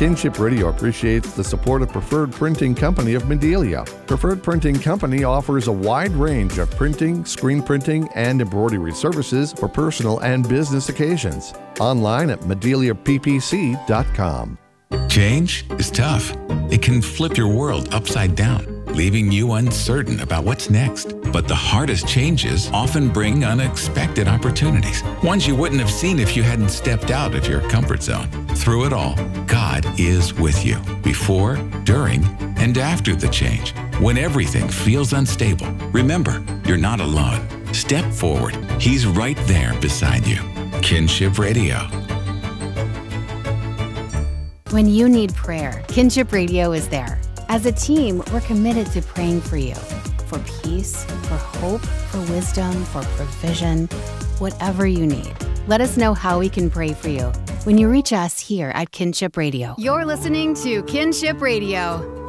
Kinship Radio appreciates the support of Preferred Printing Company of Medelia. Preferred Printing Company offers a wide range of printing, screen printing, and embroidery services for personal and business occasions. Online at medeliappc.com. Change is tough. It can flip your world upside down, leaving you uncertain about what's next. But the hardest changes often bring unexpected opportunities, ones you wouldn't have seen if you hadn't stepped out of your comfort zone. Through it all, God is with you, before, during, and after the change. When everything feels unstable, remember, you're not alone. Step forward. He's right there beside you. Kinship Radio. When you need prayer, Kinship Radio is there. As a team, we're committed to praying for you. For peace, for hope, for wisdom, for provision, whatever you need. Let us know how we can pray for you when you reach us here at Kinship Radio. You're listening to Kinship Radio.